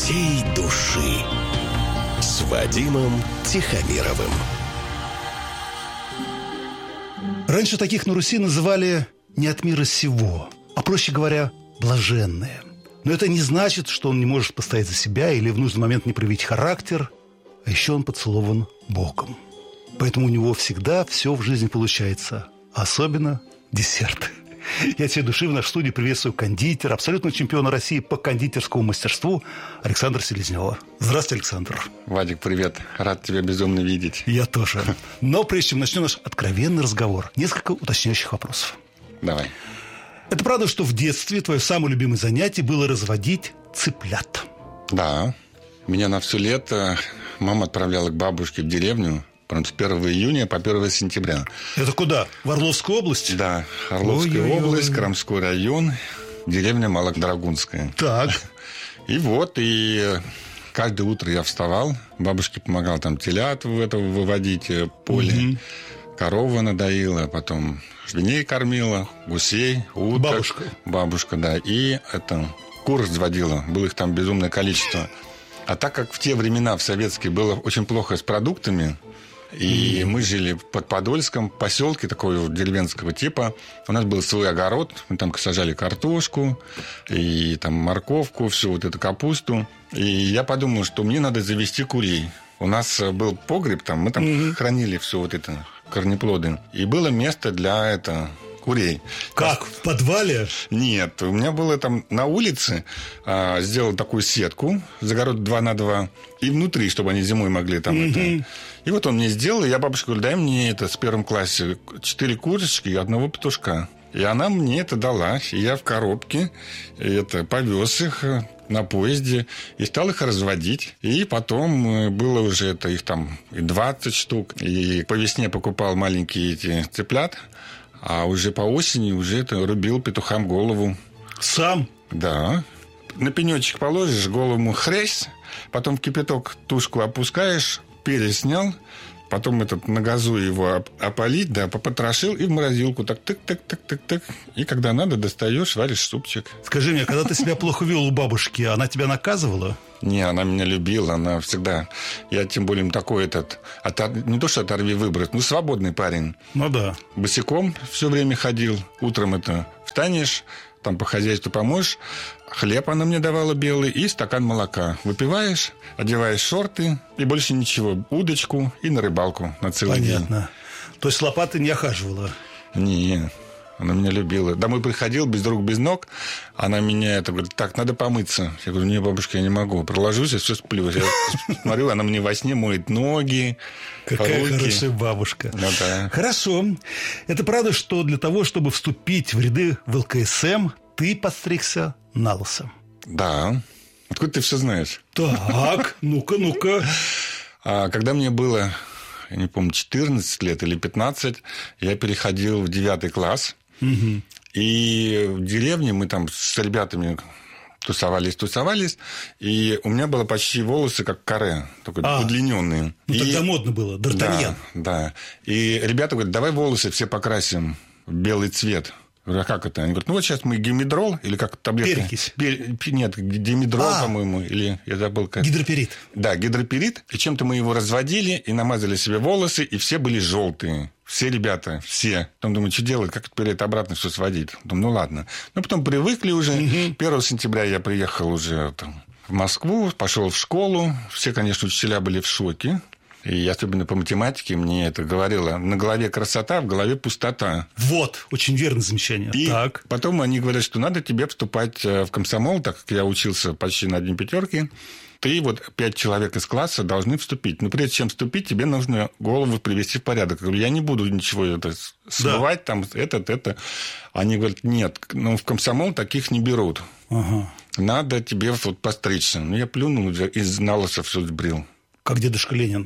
всей души с Вадимом Тихомировым. Раньше таких на Руси называли не от мира сего, а, проще говоря, блаженные. Но это не значит, что он не может постоять за себя или в нужный момент не проявить характер, а еще он поцелован Богом. Поэтому у него всегда все в жизни получается, особенно десерты. Я от всей души в нашей студии приветствую кондитера, абсолютного чемпиона России по кондитерскому мастерству Александра Селезнева. Здравствуйте, Александр. Вадик, привет. Рад тебя безумно видеть. Я тоже. Но прежде чем начнем наш откровенный разговор, несколько уточняющих вопросов. Давай. Это правда, что в детстве твое самое любимое занятие было разводить цыплят? Да. Меня на все лето мама отправляла к бабушке в деревню. Прям с 1 июня по 1 сентября. Это куда? В Орловскую область? Да, Орловская область, Крамской район, деревня Малодрагунская. Так. И каждое утро я вставал, бабушке помогал там телят выводить, поле, корова надоила, потом свиней кормила, гусей, уток. Бабушка, да. И кур разводила, было их там безумное количество. А так как в те времена, в советские, было очень плохо с продуктами, и мы жили в Подподольском поселке такого деревенского типа. У нас был свой огород. Мы там сажали картошку и там морковку, всю вот эту капусту. И я подумал, что мне надо завести курей. У нас был погреб, мы там хранили все вот это, корнеплоды. И было место для курей. Как? В подвале? Нет, у меня было там на улице, сделал такую сетку, загород 2 на 2, и внутри, чтобы они зимой могли там И вот он мне сделал, и я бабушке говорю, дай мне с 1 классе 4 курочки и 1 петушка. И она мне это дала, и я в коробке повез их на поезде и стал их разводить. И потом было уже их там и 20 штук. И по весне покупал маленькие эти цыплят, а уже по осени уже рубил петухам голову. Сам? Да. На пенечек положишь, голову хрясь, потом в кипяток тушку опускаешь, перец снял, потом на газу его опалить, попотрошил и в морозилку так тык-тык-тык-тык-тык. И когда надо, достаешь, варишь супчик. Скажи мне, когда ты себя плохо вел у бабушки, она тебя наказывала? Не, она меня любила, она всегда... Я тем более такой не то что оторви выброс, свободный парень. Ну да. Босиком все время ходил. Утром встанешь, там по хозяйству поможешь. Хлеб она мне давала белый и стакан молока. Выпиваешь, одеваешь шорты и больше ничего. Удочку и на рыбалку на целый день. Понятно. То есть лопаты не охаживала? Не, она меня любила. Домой приходил без рук, без ног. Она меня говорит, так, надо помыться. Я говорю, не, бабушка, я не могу. Проложусь, я все сплю. Я смотрю, она мне во сне моет ноги, Какая руки. хорошая бабушка. Ну, да. Хорошо. Это правда, что для того, чтобы вступить в ряды в ЛКСМ, ты подстригся на лысо? Да. Откуда ты все знаешь? Так, ну-ка. Когда мне было, я не помню, 14 лет или 15, я переходил в 9 класс. И в деревне мы там с ребятами тусовались, и у меня было почти волосы как каре, только удлиненные. Тогда модно было, Д'Артаньян. Да. И ребята говорят, давай волосы все покрасим в белый цвет. Я говорю, а как это? Они говорят, вот сейчас мы гимедрол, или как таблетка? Перекись. Нет, димедрол, по-моему, или я забыл как. Гидроперит. Да, гидроперит. И чем-то мы его разводили и намазали себе волосы, и все были желтые. Все ребята, все. Потом думаю, что делать, как теперь это обратно все сводить? Думаю, ну ладно. Потом привыкли уже. 1 сентября я приехал уже в Москву, пошел в школу. Все, конечно, учителя были в шоке. И особенно по математике мне это говорило. На голове красота, в голове пустота. Вот, очень верное замечание. И так. Потом они говорят, что надо тебе вступать в комсомол, так как я учился почти на 1 пятерке. Ты 5 человек из класса должны вступить. Но прежде чем вступить, тебе нужно голову привести в порядок. Я говорю, я не буду ничего смывать, там, это. Они говорят, нет, в комсомол таких не берут. Надо тебе постричься. Я плюнул и на лысо все сбрил. Как дедушка Ленин.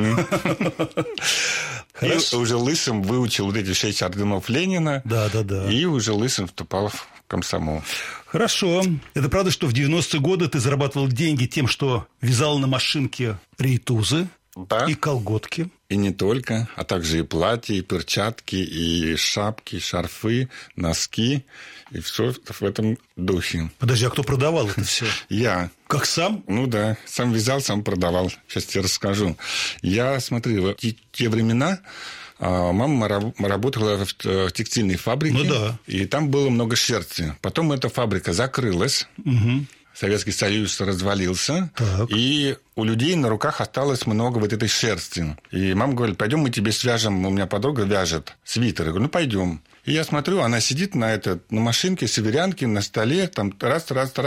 И уже лысым выучил эти 6 орденов Ленина. Да. И уже лысым вступал в комсомол. Хорошо. Это правда, что в 90-е годы ты зарабатывал деньги тем, что вязал на машинке рейтузы и колготки? и не только, а также и платья, и перчатки, и шапки, шарфы, носки, и все в этом духе. Подожди, а кто продавал это все? Я. Как сам? Ну да, сам вязал, сам продавал. Сейчас тебе расскажу. Я, смотри, в те времена мама работала в текстильной фабрике, ну, да. И там было много шерсти. Потом эта фабрика закрылась, Советский Союз развалился, так. И у людей на руках осталось много вот этой шерсти. И мама говорит, пойдем мы тебе свяжем, у меня подруга вяжет свитер. Я говорю, ну, пойдем. И я смотрю, она сидит на машинке, северянке, на столе, там раз,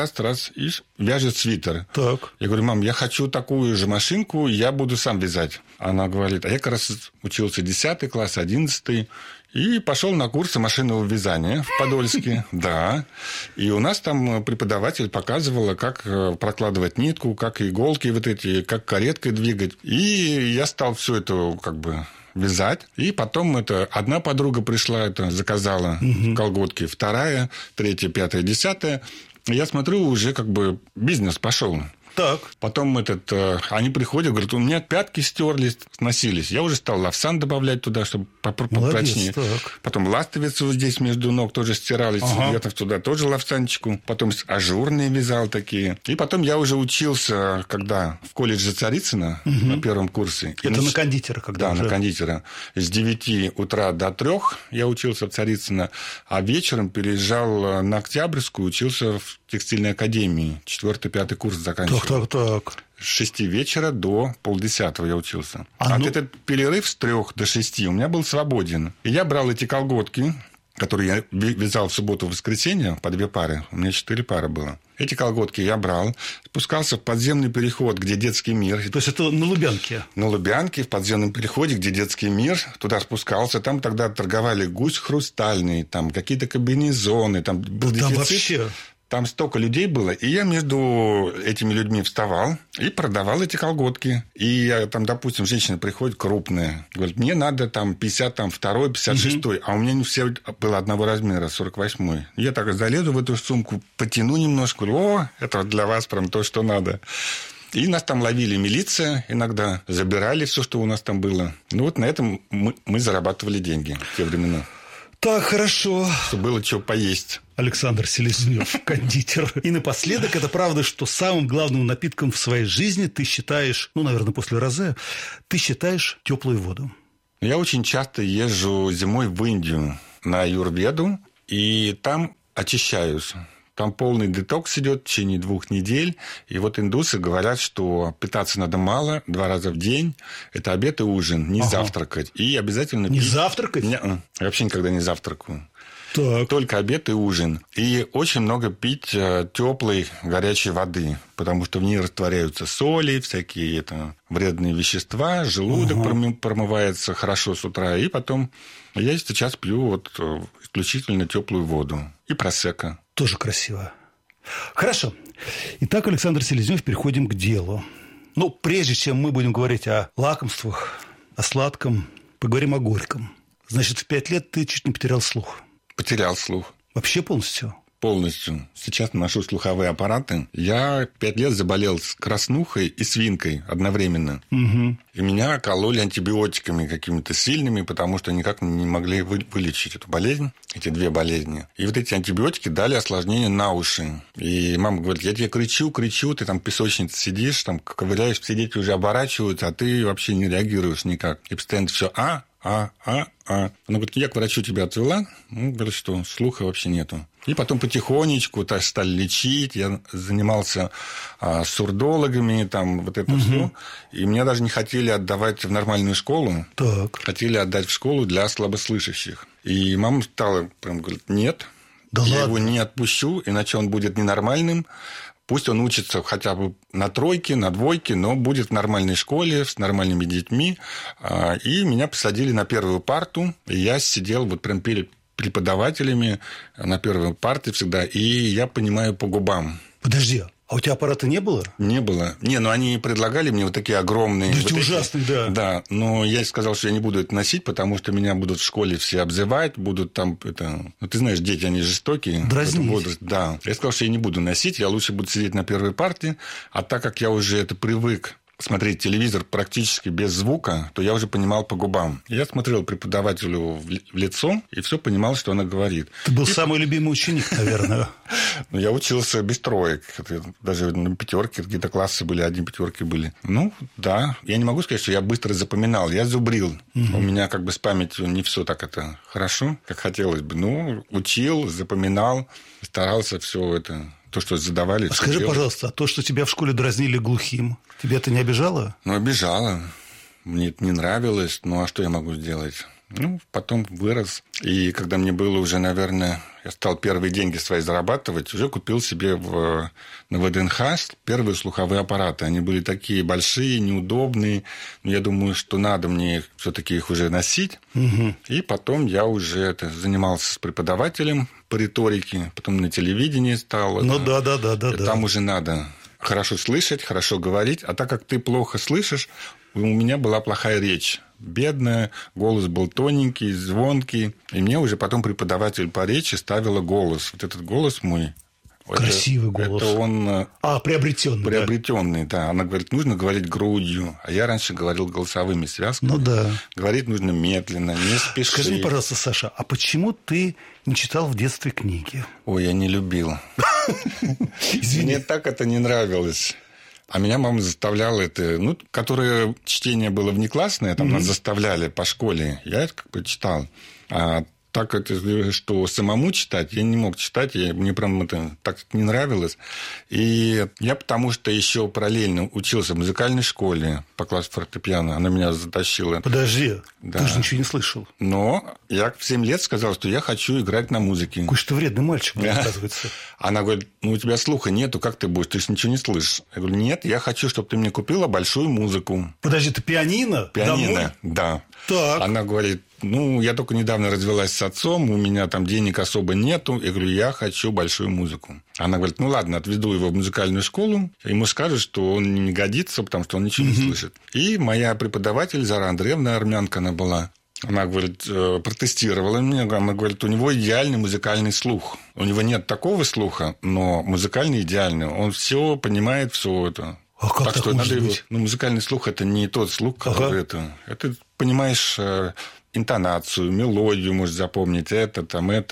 и вяжет свитер. Так. Я говорю, мам, я хочу такую же машинку, я буду сам вязать. Она говорит, а я как раз учился 10 класс, 11, и пошел на курсы машинного вязания в Подольске. Да. И у нас там преподаватель показывала, как прокладывать нитку, как иголки вот эти, как кареткой двигать. И я стал все это как бы вязать. И потом одна подруга пришла, заказала колготки, вторая, третья, пятая, 10. Я смотрю, уже как бы бизнес пошел. Так. Потом они приходят, говорят, у меня пятки стерлись, сносились. Я уже стал лавсан добавлять туда, чтобы попрочнее. Потом ластовицу вот здесь между ног тоже стирались. Я туда тоже лавсанчику. Потом ажурные вязал такие. И потом я уже учился, когда в колледже Царицына на первом курсе. Это на кондитера когда? Да, уже? На кондитера. С 9 утра до 3 я учился в Царицыно, а вечером переезжал на Октябрьскую, учился в текстильной академии. 4-5 курс заканчивал. Так. С 6 вечера до 9:30 я учился. Этот перерыв с 3 до 6 у меня был свободен. И я брал эти колготки, которые я вязал в субботу и воскресенье, по 2 пары. У меня 4 пары было. Эти колготки я брал, спускался в подземный переход, где детский мир. То есть, это на Лубянке? На Лубянке, в подземном переходе, где детский мир. Туда спускался. Там тогда торговали гусь хрустальный, там какие-то комбинезоны. Там был дефицит. Там вообще... Там столько людей было, и я между этими людьми вставал и продавал эти колготки. И там, допустим, женщина приходит крупная, говорит, мне надо там 52-й, 56-й, а у меня не все было одного размера, 48-й. Я так залезу в эту сумку, потяну немножко, говорю, это для вас прям то, что надо. И нас там ловили милиция иногда, забирали все, что у нас там было. Ну, вот на этом мы зарабатывали деньги в те времена. Так, хорошо. Чтобы было что поесть. Александр Селезнев, кондитер. И напоследок, это правда, что самым главным напитком в своей жизни ты считаешь, наверное, после розе, ты считаешь теплую воду. Я очень часто езжу зимой в Индию на аюрведу, и там очищаюсь. Там полный детокс идет в течение 2 недель. И вот индусы говорят, что питаться надо мало, 2 раза в день. Это обед и ужин, не завтракать. И обязательно не завтракать? Я вообще никогда не завтракаю. Так. Только обед и ужин. И очень много пить теплой, горячей воды, потому что в ней растворяются соли, всякие вредные вещества, желудок промывается хорошо с утра. И потом я сейчас пью исключительно теплую воду. И просекко. Тоже красиво. Хорошо. Итак, Александр Селезнев, переходим к делу. Прежде чем мы будем говорить о лакомствах, о сладком, поговорим о горьком. Значит, в 5 лет ты чуть не потерял слух. Потерял слух. Вообще полностью? Полностью. Сейчас ношу слуховые аппараты. Я 5 лет заболел с краснухой и свинкой одновременно. И меня кололи антибиотиками какими-то сильными, потому что никак не могли вылечить эту болезнь, эти 2 болезни. И вот эти антибиотики дали осложнение на уши. И мама говорит, я тебе кричу, ты там в песочнице сидишь, там ковыряешь, все дети уже оборачиваются, а ты вообще не реагируешь никак. И постоянно все Она говорит, я к врачу тебя отвела. Говорит, что слуха вообще нету. И потом потихонечку стали лечить. Я занимался сурдологами, все. И меня даже не хотели отдавать в нормальную школу. Так. Хотели отдать в школу для слабослышащих. И мама стала, говорит, нет, я его не отпущу, иначе он будет ненормальным. Пусть он учится хотя бы на 3, на 2, но будет в нормальной школе, с нормальными детьми. И меня посадили на первую парту. И я сидел прям перед преподавателями на первой парте всегда. И я понимаю по губам. Подожди, а у тебя аппарата не было? Не было. Они предлагали мне такие огромные... Эти ужасные, да. Да, но я сказал, что я не буду это носить, потому что меня будут в школе все обзывать, будут там... ты знаешь, дети, они жестокие. Дразнить. Да. Я сказал, что я не буду носить, я лучше буду сидеть на первой парте, а так как я уже привык смотреть телевизор практически без звука, то я уже понимал по губам. Я смотрел преподавателю в лицо и все понимал, что она говорит. Ты был самый любимый ученик, наверное. Ну, я учился без троек. Даже на пятерке какие-то классы были, одни пятерки были. Ну, да. Я не могу сказать, что я быстро запоминал. Я зубрил. У меня как бы с памятью не все так это хорошо, как хотелось бы. Ну, учил, запоминал, старался все это... То, что задавали. Скажи, пожалуйста, а то, что тебя в школе дразнили глухим, тебя это не обижало? Ну, обижало. Мне это не нравилось. Ну, а что я могу сделать? Ну, потом вырос. И когда мне было уже, наверное... Я стал первые деньги свои зарабатывать, уже купил себе на ВДНХ первые слуховые аппараты. Они были такие большие, неудобные. Но я думаю, что надо мне все-таки их уже носить. И потом я уже занимался с преподавателем по риторике. Потом на телевидении стал. Ну, да. Там уже надо хорошо слышать, хорошо говорить. А так как ты плохо слышишь, у меня была плохая речь. Бедная, голос был тоненький, звонкий. И мне уже потом преподаватель по речи ставила голос. Вот этот голос мой. Красивый голос. Это он... приобретенный. Приобретенный, да. Она говорит, нужно говорить грудью. А я раньше говорил голосовыми связками. Ну, да. Говорить нужно медленно, не спеши. Скажи мне, пожалуйста, Саша, а почему ты не читал в детстве книги? Ой, я не любил. Извини. Мне так это не нравилось. А меня мама заставляла это... Ну, которое чтение было внеклассное, там нас заставляли по школе. Я это как бы читал. А так это, что самому читать, я не мог читать. Мне прям это так не нравилось. И я потому что еще параллельно учился в музыкальной школе по классу фортепиано. Она меня затащила. Подожди, да. Ты же ничего не слышал. Но я в 7 лет сказал, что я хочу играть на музыке. Какой же ты вредный мальчик, оказывается. Она говорит, ну, у тебя слуха нету, как ты будешь? Ты же ничего не слышишь. Я говорю, нет, я хочу, чтобы ты мне купила большую музыку. Подожди, ты пианино? Пианино, да. Так. Она говорит, ну, я только недавно развелась с отцом, у меня там денег особо нету. Я говорю, я хочу большую музыку. Она говорит, ну, ладно, отведу его в музыкальную школу, ему скажут, что он не годится, потому что он ничего не слышит. И моя преподаватель, Зара Андреевна, армянка она была, она, говорит, протестировала меня. Она говорит, у него идеальный музыкальный слух. У него нет такого слуха, но музыкальный идеальный. Он все понимает, все это. А как так что может надо быть? его... Ну, музыкальный слух – это не тот слух, который это... Это понимаешь интонацию, мелодию можешь запомнить, этот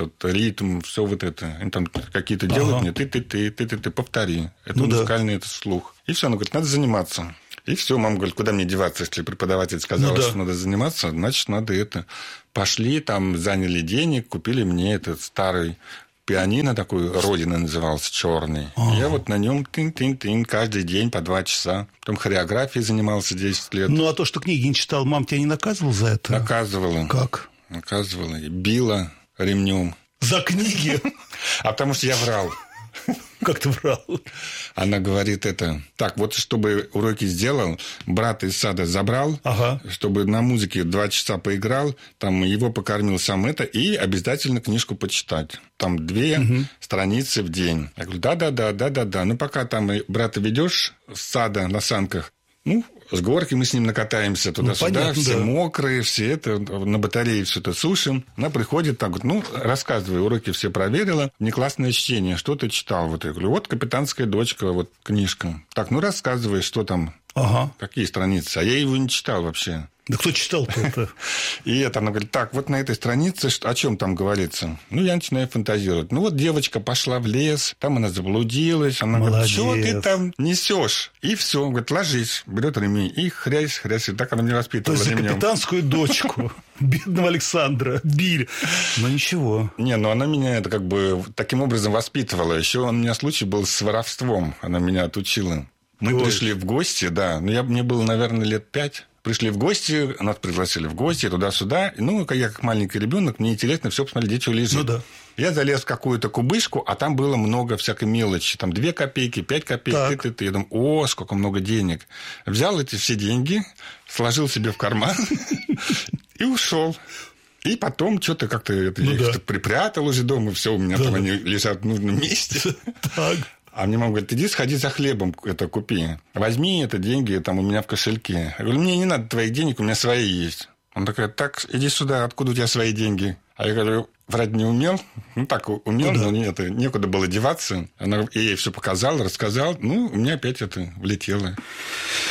ритм, все вот это. Они там какие-то делают, мне ты повтори. Это музыкальный это слух. И все, она говорит, надо заниматься. И все, мама говорит, куда мне деваться, если преподаватель сказал, что надо заниматься, значит, надо это. Пошли, там, заняли денег, купили мне этот старый пианино, такой, Родина назывался, черный. И я вот на нем тын-тын-тын каждый день по 2 часа. Потом хореографией занимался 10 лет. Ну, а то, что книги не читал, мам тебя не наказывала за это? Наказывала. Как? Наказывала. И била ремнем. За книги? А потому что я врал. Как ты врал? Она говорит это... Так, вот чтобы уроки сделал, брата из сада забрал, чтобы на музыке 2 часа поиграл, там его покормил сам это, и обязательно книжку почитать. Там 2 страницы в день. Я говорю, да. Ну, пока там брата ведешь с сада на санках, ну, с горки мы с ним накатаемся туда-сюда, все мокрые, все это, на батарее все это сушим. Она приходит, так говорит, ну, рассказывай, уроки все проверила, внеклассное чтение, что ты читал? Вот я говорю, вот «Капитанская дочка», вот книжка. Так, ну, рассказывай, что там, какие страницы. А я его не читал вообще. Да кто читал-то это? И это она говорит, так, вот на этой странице о чем там говорится? Ну, я начинаю фантазировать. Ну, вот девочка пошла в лес, там она заблудилась. Она говорит, что ты там несешь? И все, говорит, ложись, берет ремень и хрясь. И так она меня воспитывала. То есть за капитанскую дочку бедного Александра били. Но ничего. Не, ну она меня это как бы таким образом воспитывала. Еще у меня случай был с воровством. Она меня отучила. Мы пришли в гости, да. Ну, мне было, наверное, лет 5. Пришли в гости, нас пригласили в гости, туда-сюда. Ну, я как маленький ребенок, мне интересно все посмотреть, где что лежит. Ну, да. Я залез в какую-то кубышку, а там было много всякой мелочи. Там 2 копейки, 5 копеек. Я думаю, о, сколько много денег. Взял эти все деньги, сложил себе в карман и ушел. И потом что-то как-то припрятал уже дома. Все, у меня там они лежат в нужном месте. Так. А мне мама говорит, иди сходи за хлебом, это купи. Возьми это деньги там у меня в кошельке. Я говорю, мне не надо твоих денег, у меня свои есть. Он такой, так, иди сюда, откуда у тебя свои деньги? А я говорю, врать не умел. Ну, так, умел, но некуда было деваться. Я ей все показал, рассказал. Ну, у меня опять это влетело.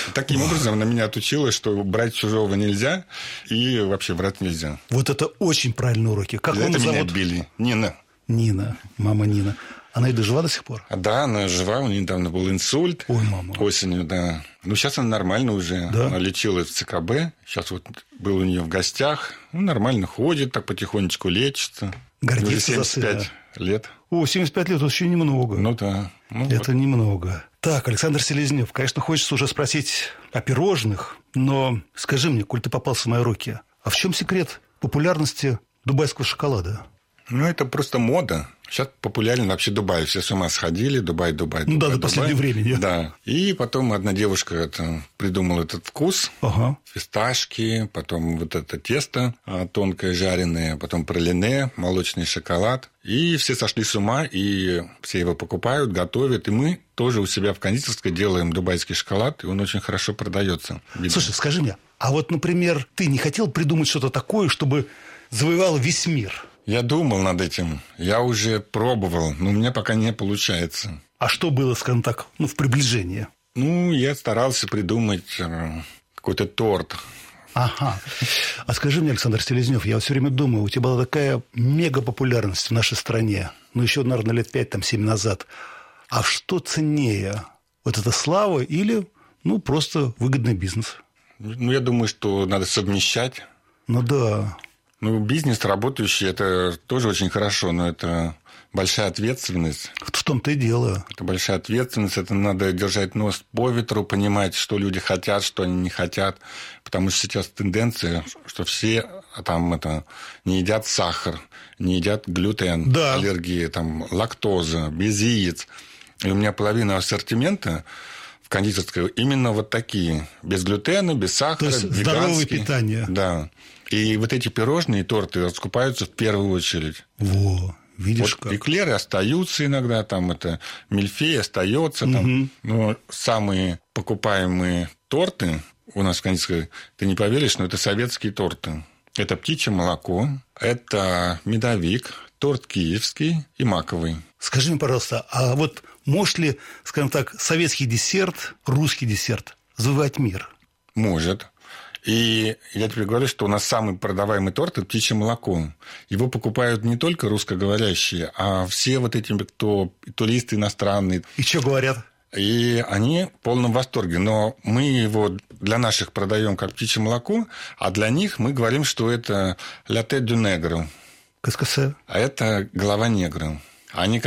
Таким образом, она меня отучила, что брать чужого нельзя и вообще брать нельзя. Вот это очень правильные уроки. Как За маму это меня зовут? били. Нина. Нина. Мама Нина. Она и дожила до сих пор? Да, она жива, у нее недавно был инсульт. Ой, мама. Осенью, да. Ну, сейчас она нормально уже. Да? Она лечилась в ЦКБ. Сейчас вот был у нее в гостях. Ну, нормально ходит, так потихонечку лечится. Гордится уже за сына. 75 лет. О, 75 лет, это еще немного. Ну, да. Ну, Это немного. Так, Александр Селезнев, конечно, хочется уже спросить о пирожных, но скажи мне, коль ты попался в мои руки, а в чем секрет популярности дубайского шоколада? Ну, это просто мода. Сейчас популярен вообще Дубай. Все с ума сходили. Дубай. Ну да, до последнего времени. Да. И потом одна девушка придумала этот вкус. Ага. Фисташки, потом вот это тесто тонкое жареное, потом пралине, молочный шоколад. И все сошли с ума, и все его покупают, готовят. И мы тоже у себя в кондитерской делаем дубайский шоколад, и он очень хорошо продается. Слушай, скажи мне, а вот, например, ты не хотел придумать что-то такое, чтобы завоевало весь мир? Я думал над этим, я уже пробовал, но у меня пока не получается. А что было, скажем так, в приближении? Ну, я старался придумать какой-то торт. Ага. А скажи мне, Александр Селезнев, я все время думаю, у тебя была такая мегапопулярность в нашей стране, еще, наверное, лет 5-7 назад. А что ценнее? Вот эта слава или, просто выгодный бизнес? Ну, я думаю, что надо совмещать. Ну, да. Ну, бизнес работающий – это тоже очень хорошо, но это большая ответственность. В том-то и дело. Это большая ответственность, это надо держать нос по ветру, понимать, что люди хотят, что они не хотят. Потому что сейчас тенденция, что все не едят сахар, не едят глютен, да. Аллергии, лактоза, без яиц. И у меня половина ассортимента в кондитерской именно вот такие. Без глютена, без сахара, то есть веганские. Здоровое питание. Да. И вот эти пирожные и торты раскупаются в первую очередь. Во, видишь вот как. Эклеры остаются иногда, мильфей остается. Но самые покупаемые торты у нас в кондитерской, ты не поверишь, но это советские торты. Это птичье молоко, это медовик, торт киевский и маковый. Скажи мне, пожалуйста, а вот может ли, скажем так, советский десерт, русский десерт завоевать мир? Может. И я тебе говорю, что у нас самый продаваемый торт – это птичье молоко. Его покупают не только русскоговорящие, а все вот эти, кто туристы иностранные. И что говорят? И они в полном восторге. Но мы его для наших продаем как птичье молоко, а для них мы говорим, что это «ля тête du nègre». Qu'est-ce que c'est? А это голова негра. Они,